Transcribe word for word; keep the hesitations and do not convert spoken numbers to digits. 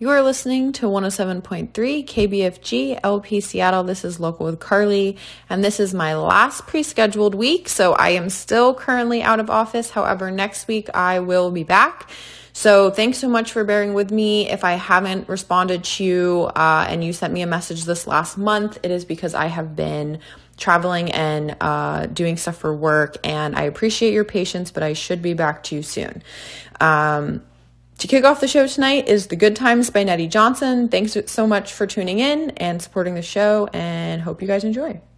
You are listening to one oh seven point three K B F G L P Seattle. This is Local with Carly, and this is my last pre-scheduled week, so I am still currently out of office. However, next week I will be back. So thanks so much for bearing with me. If I haven't responded to you uh, and you sent me a message this last month, it is because I have been traveling and uh, doing stuff for work, and I appreciate your patience, but I should be back to you soon. Um, To kick off the show tonight is The Good Times by Nettie Johnson. Thanks so much for tuning in and supporting the show, and hope you guys enjoy.